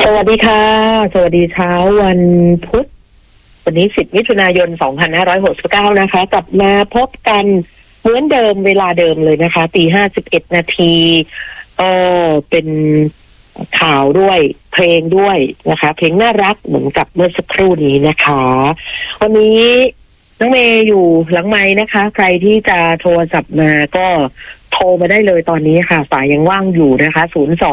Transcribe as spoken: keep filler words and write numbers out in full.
สวัสดีค่ะสวัสดีเช้าวันพุธวันนี้สิบมิถุนายนสองพันห้าร้อยหกสิบเก้านะคะกลับมาพบกันเหมือนเดิมเวลาเดิมเลยนะคะตีห้าสิบเอ็ดนาทีเออเป็นข่าวด้วยเพลงด้วยนะคะเพลงน่ารักเหมือนกับเมื่อสักครู่นี้นะคะวันนี้น้องเมย์อยู่หลังไมค์นะคะใครที่จะโทรศัพท์มาก็โทรมาได้เลยตอนนี้ค่ะสายยังว่างอยู่นะคะศูนย์ สอง